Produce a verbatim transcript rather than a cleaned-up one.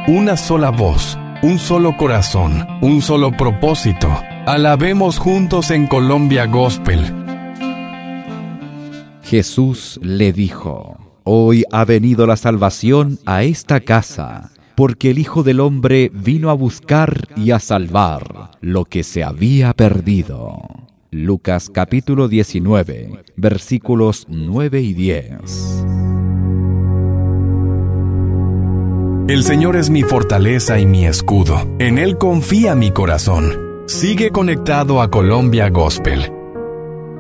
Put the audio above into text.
una sola voz, un solo corazón, un solo propósito. Alabemos juntos en Colombia Gospel. Jesús le dijo: Hoy ha venido la salvación a esta casa, porque el Hijo del Hombre vino a buscar y a salvar lo que se había perdido. Lucas capítulo diecinueve, versículos nueve y diez. El Señor es mi fortaleza y mi escudo. En Él confía mi corazón. Sigue conectado a Colombia Gospel